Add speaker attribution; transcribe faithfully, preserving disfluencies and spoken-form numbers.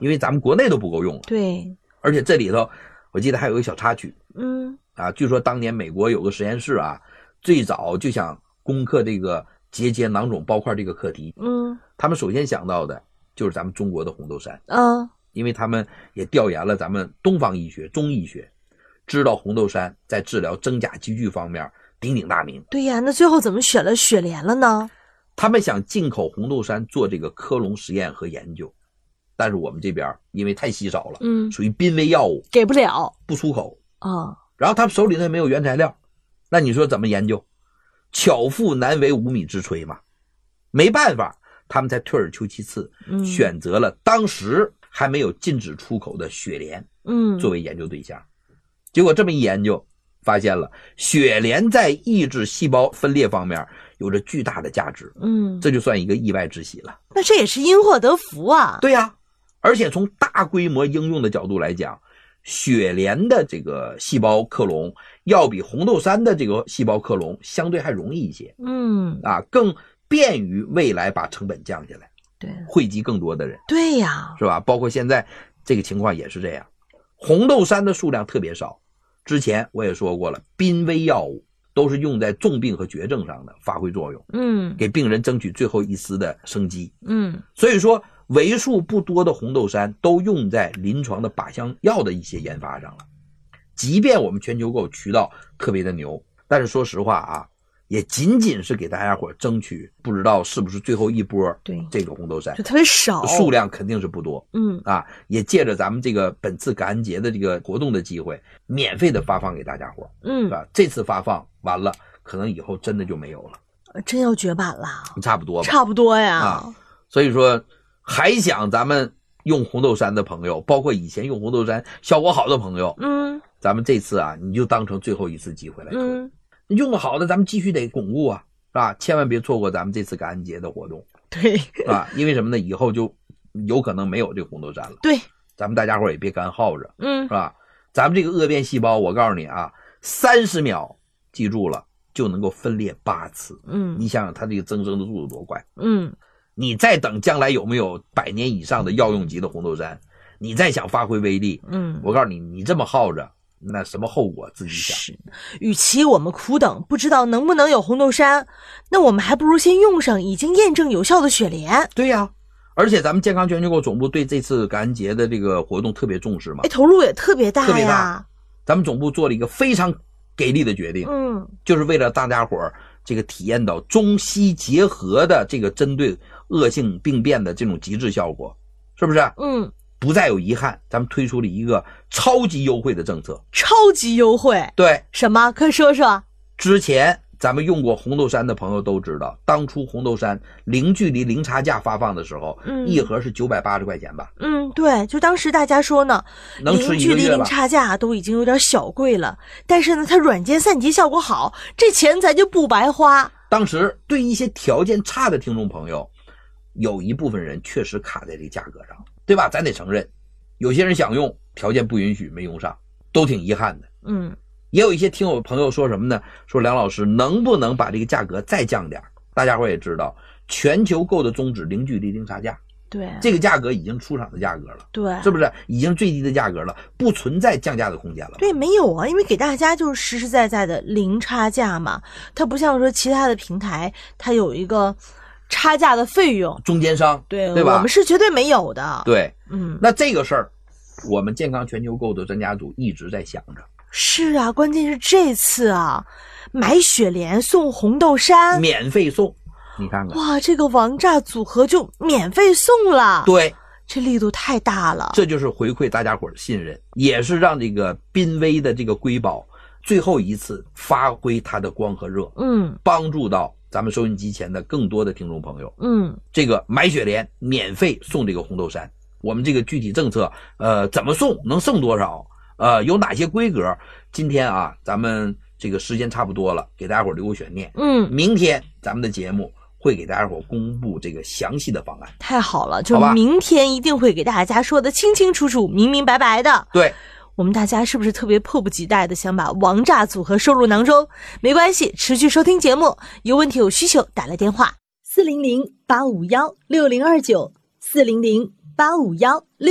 Speaker 1: 因为咱们国内都不够用了。
Speaker 2: 对，
Speaker 1: 而且这里头我记得还有一个小插曲，
Speaker 2: 嗯
Speaker 1: 啊，据说当年美国有个实验室啊，最早就想攻克这个结节囊肿包块这个课题，
Speaker 2: 嗯，
Speaker 1: 他们首先想到的就是咱们中国的红豆杉，
Speaker 2: 嗯，
Speaker 1: 因为他们也调研了咱们东方医学、中医学，知道红豆杉在治疗真假积聚方面鼎鼎大名。
Speaker 2: 对呀，那最后怎么选了雪莲了呢？
Speaker 1: 他们想进口红豆杉做这个克隆实验和研究，但是我们这边因为太稀少了，
Speaker 2: 嗯，
Speaker 1: 属于濒危药物，
Speaker 2: 给不了
Speaker 1: 不出口
Speaker 2: 啊、哦。
Speaker 1: 然后他们手里头也没有原材料，那你说怎么研究？巧妇难为无米之炊嘛，没办法，他们才退而求其次，
Speaker 2: 嗯，
Speaker 1: 选择了当时还没有禁止出口的雪莲，
Speaker 2: 嗯，
Speaker 1: 作为研究对象。结果这么一研究，发现了雪莲在抑制细胞分裂方面有着巨大的价值，
Speaker 2: 嗯，
Speaker 1: 这就算一个意外之喜了。
Speaker 2: 那这也是因祸得福啊。
Speaker 1: 对呀、啊，而且从大规模应用的角度来讲，雪莲的这个细胞克隆要比红豆杉的这个细胞克隆相对还容易一些，
Speaker 2: 嗯，
Speaker 1: 啊，更便于未来把成本降下来，
Speaker 2: 对，
Speaker 1: 惠及更多的人。
Speaker 2: 对呀，
Speaker 1: 是吧？包括现在这个情况也是这样，红豆杉的数量特别少。之前我也说过了，濒危药物都是用在重病和绝症上的发挥作用，
Speaker 2: 嗯，
Speaker 1: 给病人争取最后一丝的生机。
Speaker 2: 嗯，
Speaker 1: 所以说为数不多的红豆杉都用在临床的靶向药的一些研发上了。即便我们全球购渠道特别的牛，但是说实话啊，也仅仅是给大家伙争取，不知道是不是最后一波。
Speaker 2: 对，
Speaker 1: 这个红豆杉
Speaker 2: 就特别少，
Speaker 1: 数量肯定是不多。
Speaker 2: 嗯
Speaker 1: 啊，也借着咱们这个本次感恩节的这个活动的机会，免费的发放给大家伙。
Speaker 2: 嗯，
Speaker 1: 啊，这次发放完了，可能以后真的就没有了，
Speaker 2: 真要绝版了，
Speaker 1: 差不多吧，
Speaker 2: 差不多呀。
Speaker 1: 啊，所以说还想咱们用红豆杉的朋友，包括以前用红豆杉效果好的朋友，
Speaker 2: 嗯，
Speaker 1: 咱们这次啊，你就当成最后一次机会来推。
Speaker 2: 嗯，
Speaker 1: 用的好的，咱们继续得巩固啊，是吧？千万别错过咱们这次感恩节的活动。
Speaker 2: 对，
Speaker 1: 啊，因为什么呢？以后就有可能没有这个红豆杉了。
Speaker 2: 对，
Speaker 1: 咱们大家伙也别干耗着，
Speaker 2: 嗯，
Speaker 1: 是吧？咱们这个恶变细胞，我告诉你啊，三十秒，记住了，就能够分裂八次。
Speaker 2: 嗯，
Speaker 1: 你想想它这个增生的速度多快。
Speaker 2: 嗯，
Speaker 1: 你再等将来有没有百年以上的药用级的红豆杉，你再想发挥威力，
Speaker 2: 嗯，
Speaker 1: 我告诉你，你这么耗着，那什么后果自己想。
Speaker 2: 是，与其我们苦等不知道能不能有红豆杉，那我们还不如先用上已经验证有效的雪莲。
Speaker 1: 对呀、啊，而且咱们健康全球购总部对这次感恩节的这个活动特别重视嘛，
Speaker 2: 哎，投入也特别大呀，
Speaker 1: 特别大。咱们总部做了一个非常给力的决定，
Speaker 2: 嗯，
Speaker 1: 就是为了大家伙儿这个体验到中西结合的这个针对恶性病变的这种极致效果，是不是？
Speaker 2: 嗯，
Speaker 1: 不再有遗憾，咱们推出了一个超级优惠的政策。
Speaker 2: 超级优惠？
Speaker 1: 对，
Speaker 2: 什么？快说说。
Speaker 1: 之前咱们用过红豆杉的朋友都知道，当初红豆杉零距离零差价发放的时候，
Speaker 2: 嗯，
Speaker 1: 一盒是九百八十块钱吧？
Speaker 2: 嗯，对，就当时大家说呢，
Speaker 1: 能吃一个月吧，
Speaker 2: 零距离零差价都已经有点小贵了，但是呢，它软件散结效果好，这钱咱就不白花。
Speaker 1: 当时对一些条件差的听众朋友，有一部分人确实卡在这个价格上，对吧？咱得承认，有些人想用，条件不允许，没用上，都挺遗憾的。
Speaker 2: 嗯。
Speaker 1: 也有一些听友朋友说什么呢？说梁老师能不能把这个价格再降点？大家伙也知道，全球购的宗旨零距离零差价，
Speaker 2: 对，
Speaker 1: 这个价格已经出厂的价格了，
Speaker 2: 对，
Speaker 1: 是不是已经最低的价格了？不存在降价的空间了。
Speaker 2: 对，没有啊，因为给大家就是实实在在的零差价嘛，它不像说其他的平台，它有一个差价的费用，
Speaker 1: 中间商，
Speaker 2: 对，
Speaker 1: 对吧？
Speaker 2: 我们是绝对没有的。
Speaker 1: 对，
Speaker 2: 嗯，
Speaker 1: 那这个事儿，我们健康全球购的专家组一直在想着。
Speaker 2: 是啊，关键是这次啊，买雪莲送红豆杉，
Speaker 1: 免费送，你看看，
Speaker 2: 哇，这个王炸组合就免费送了。
Speaker 1: 对，
Speaker 2: 这力度太大了。
Speaker 1: 这就是回馈大家伙的信任，也是让这个濒危的这个瑰宝最后一次发挥它的光和热，
Speaker 2: 嗯，
Speaker 1: 帮助到咱们收音机前的更多的听众朋友。
Speaker 2: 嗯，
Speaker 1: 这个买雪莲免费送这个红豆杉，我们这个具体政策，呃，怎么送，能送多少？呃，有哪些规格？今天啊，咱们这个时间差不多了，给大家伙留个悬念。
Speaker 2: 嗯，
Speaker 1: 明天咱们的节目会给大家伙公布这个详细的方案。
Speaker 2: 太好了，就明天一定会给大家说的清清楚楚、明明白白的。
Speaker 1: 对，
Speaker 2: 我们大家是不是特别迫不及待的想把王炸组合收入囊中？没关系，持续收听节目，有问题有需求打来电话四零零八五幺六零二九四零零八五幺六。